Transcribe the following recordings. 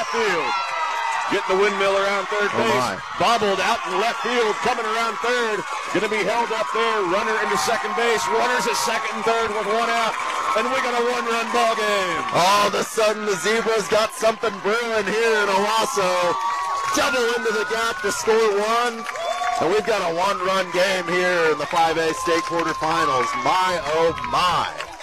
left field. Getting the windmill around third base. Bobbled out in left field, coming around third. Going to be held up there. Runner into second base. Runners at second and third with one out. And we got a one-run ball game. All of a sudden, the Zebras got something brewing here in Owasso. Double into the gap to score one. And we've got a one-run game here in the 5A state quarterfinals. My, oh, my.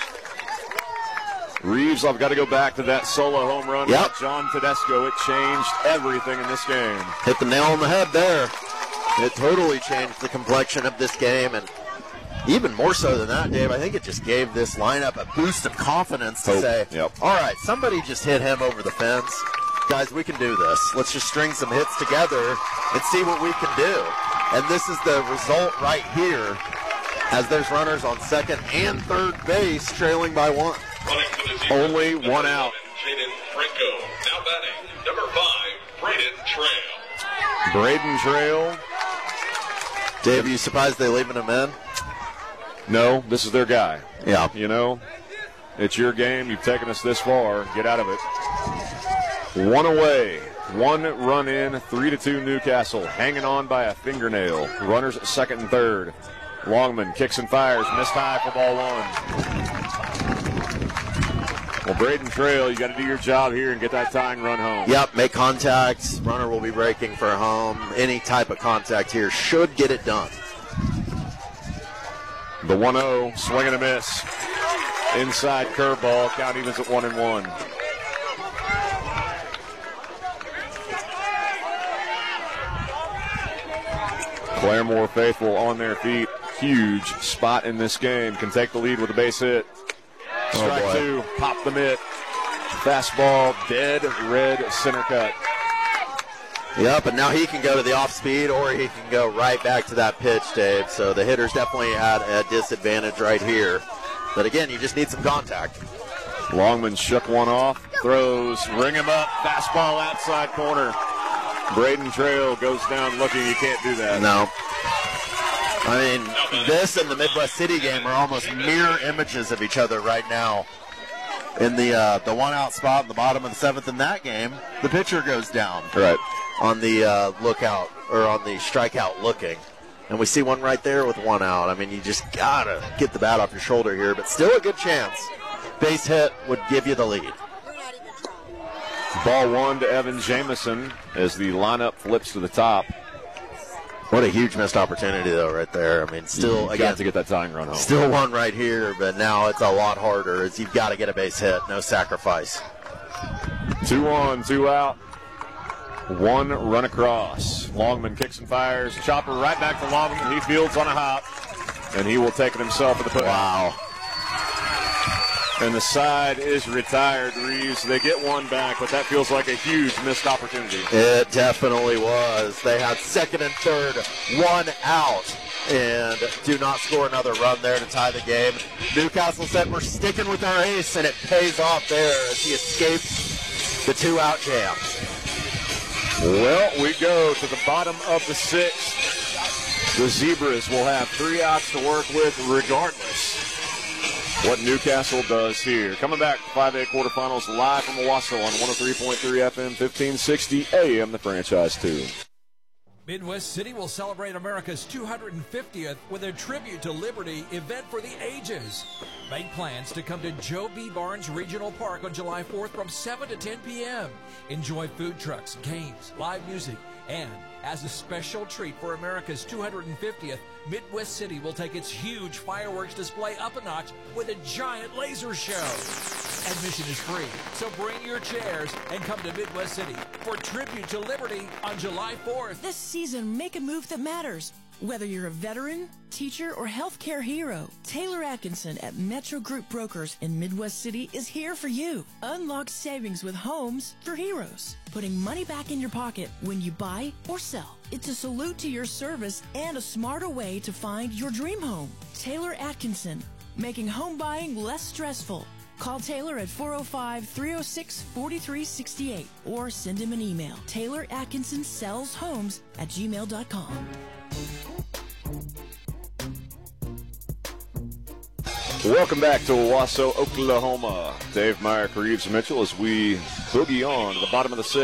Reeves, I've got to go back to that solo home run by John Tedesco. It changed everything in this game. Hit the nail on the head there. It totally changed the complexion of this game, and even more so than that, Dave, I think it just gave this lineup a boost of confidence to say, all right, somebody just hit him over the fence. Guys, we can do this. Let's just string some hits together and see what we can do. And this is the result right here as there's runners on second and third base trailing by one. Only one out. Jaden Franco. Now batting, number 5, Braden Trail. Braden Trail. Dave, are you surprised they're leaving him in? No, this is their guy. Yeah. You know, it's your game. You've taken us this far. Get out of it. One away. One run in. 3-2 Newcastle. Hanging on by a fingernail. Runners at second and third. Longman kicks and fires. Missed high for ball one. Well, Braden Trail, you got to do your job here and get that tying run home. Yep, make contact. Runner will be breaking for home. Any type of contact here should get it done. The 1-0, swing and a miss. Inside curveball, count evens at 1-1. Claremore faithful on their feet. Huge spot in this game. Can take the lead with a base hit. Strike two, pop the mitt. Fastball, dead red center cut. Yep, and now he can go to the off speed or he can go right back to that pitch, Dave. So the hitter's definitely at a disadvantage right here. But again, you just need some contact. Longman shook one off, throws, ring him up, fastball outside corner. Braden Trail goes down looking, you can't do that. No. I mean, this and the Midwest City game are almost mirror images of each other right now. In the one-out spot in the bottom of the seventh in that game, the pitcher goes down. Right. On the lookout, or on the strikeout looking. And we see one right there with one out. I mean, you just got to get the bat off your shoulder here, but still a good chance. Base hit would give you the lead. Ball one to Evan Jamison as the lineup flips to the top. What a huge missed opportunity, though, right there. I mean, still, again, got to get that tying run home. Still one right here, but now it's a lot harder as you've got to get a base hit. No sacrifice. 2 on, 2 out. One run across. Longman kicks and fires. Chopper right back to Longman. He fields on a hop, and he will take it himself at the put. Wow. And the side is retired, Reeves. They get one back, but that feels like a huge missed opportunity. It definitely was. They had second and third, one out, and do not score another run there to tie the game. Newcastle said, we're sticking with our ace, and it pays off there as he escapes the 2-out jam. Well, we go to the bottom of the sixth. The Zebras will have 3 outs to work with regardless what Newcastle does here. Coming back to 5A quarterfinals live from Owasso on 103.3 FM, 1560 AM, the franchise too. Midwest City will celebrate America's 250th with a Tribute to Liberty event for the ages. Make plans to come to Joe B. Barnes Regional Park on July 4th from 7 to 10 p.m. Enjoy food trucks, games, live music, and as a special treat for America's 250th, Midwest City will take its huge fireworks display up a notch with a giant laser show. Admission is free, so bring your chairs and come to Midwest City for Tribute to Liberty on July 4th. This season, make a move that matters. Whether you're a veteran, teacher, or healthcare hero, Taylor Atkinson at Metro Group Brokers in Midwest City is here for you. Unlock savings with homes for heroes, putting money back in your pocket when you buy or sell. It's a salute to your service and a smarter way to find your dream home. Taylor Atkinson, making home buying less stressful. Call Taylor at 405-306-4368 or send him an email. Taylor Atkinson sells homes at gmail.com. Welcome back to Owasso, Oklahoma. Dave Meyer, Reeves Mitchell as we boogie on to the bottom of the sixth.